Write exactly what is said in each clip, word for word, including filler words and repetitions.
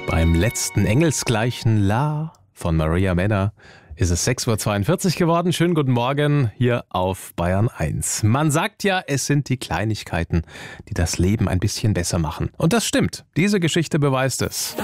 Beim letzten engelsgleichen La von Maria Männer ist es sechs Uhr zweiundvierzig geworden. Schönen guten Morgen hier auf Bayern eins. Man sagt ja, es sind die Kleinigkeiten, die das Leben ein bisschen besser machen. Und das stimmt. Diese Geschichte beweist es.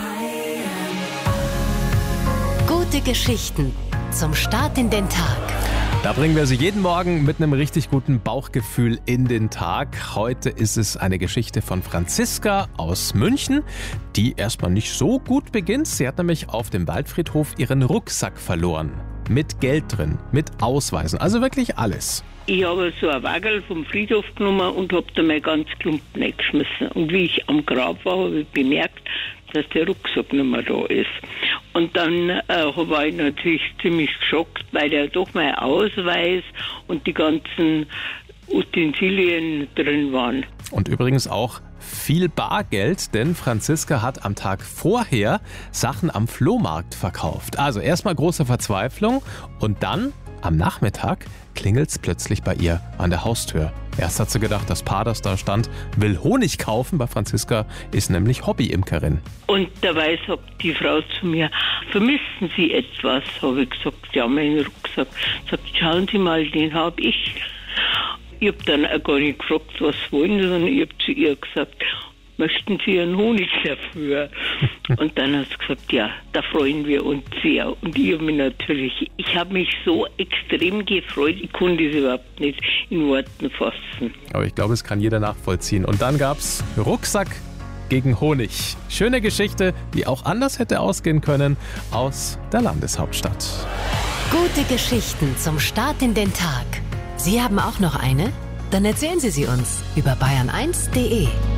Gute Geschichten zum Start in den Tag. Da bringen wir Sie jeden Morgen mit einem richtig guten Bauchgefühl in den Tag. Heute ist es eine Geschichte von Franziska aus München, die erstmal nicht so gut beginnt. Sie hat nämlich auf dem Waldfriedhof ihren Rucksack verloren. Mit Geld drin, mit Ausweisen, also wirklich alles. Ich habe so ein Wagel vom Friedhof genommen und habe da mein ganz Klumpen eingeschmissen. Und wie ich am Grab war, habe ich bemerkt, dass der Rucksack nicht mehr da ist. Und dann äh, war ich natürlich ziemlich geschockt, weil ja doch mein Ausweis und die ganzen Utensilien drin waren. Und übrigens auch viel Bargeld, denn Franziska hat am Tag vorher Sachen am Flohmarkt verkauft. Also erstmal große Verzweiflung und dann am Nachmittag klingelt's plötzlich bei ihr an der Haustür. Erst hat sie gedacht, das Paar, das da stand, will Honig kaufen. Bei Franziska ist nämlich Hobbyimkerin. Und dabei sagt die Frau zu mir, vermissen Sie etwas? Habe ich gesagt, ja, meinen Rucksack. Sagt, schauen Sie mal, den habe ich. Ich habe dann auch gar nicht gefragt, was wollen Sie, sondern ich habe zu ihr gesagt, möchten Sie einen Honig dafür? Und dann hat sie gesagt, ja, da freuen wir uns sehr. Und ich habe mich natürlich, ich habe mich so extrem gefreut, ich konnte es überhaupt nicht in Worten fassen. Aber ich glaube, es kann jeder nachvollziehen. Und dann gab's Rucksack gegen Honig. Schöne Geschichte, die auch anders hätte ausgehen können, aus der Landeshauptstadt. Gute Geschichten zum Start in den Tag. Sie haben auch noch eine? Dann erzählen Sie sie uns über bayern eins punkt de.